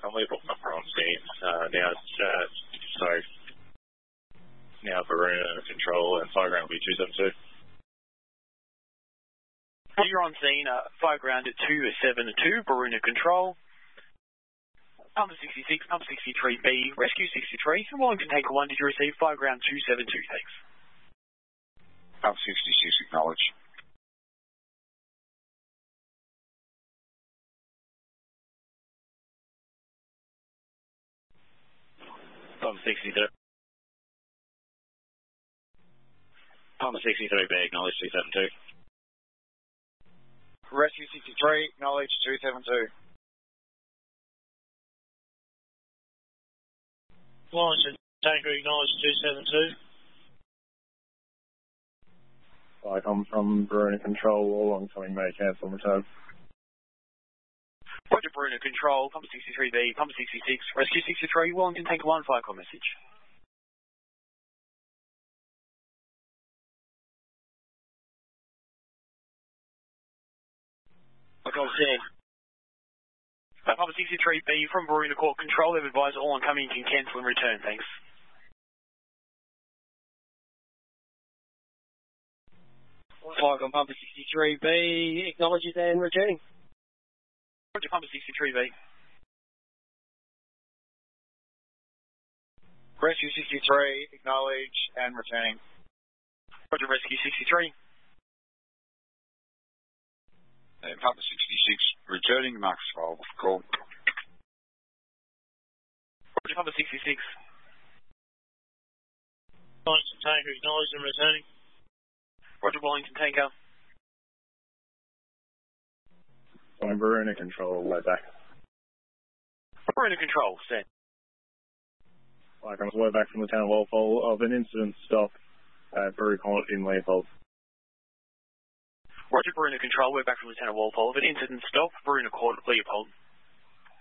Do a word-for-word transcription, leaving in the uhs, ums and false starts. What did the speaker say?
I'm Leopold number on scene. Uh, now, uh, sorry. Now Varuna control and fire ground will be two seven two. You're on scene, uh, fire ground at two seven two, Varuna control. Pump sixty-six, Pump sixty-three B, Rescue sixty-three, and Wellington Tanker one, did you receive fire ground two seven two, thanks. Pump sixty-six, acknowledge. Pump sixty-three. Pump sixty-three B, acknowledge two seven two. Rescue sixty-three, acknowledge two seven two. Wellington Tanker, acknowledge two seven two. I come from Varuna control, all oncoming may cancel return. Roger, Varuna control, Pump sixty-three B, Pump sixty-six, Rescue sixty-three, Wellington Tanker one, fire call message. Look, I'm seeing. Uh, Pump sixty-three B from Varuna Court Control, they've advised all oncoming can cancel and return, thanks. Fire on Pump sixty-three B, acknowledges and returning. Roger, Pump sixty-three B. Rescue sixty-three, acknowledge and returning. Roger, Rescue sixty-three. Uh, Pump sixty-six, returning, Mark twelve, call. Roger, Pump sixty-six. Wellington Tanker, acknowledge and returning. Roger, Wellington Tanker. I'm Varuna control, way back. Varuna control, set. Like I'm way back from the town of Walpole of an incident stop at Brewery Court in Leopold. Roger, Varuna control, we're back from Lieutenant Walpole of an incident stop, Varuna Court, Leopold.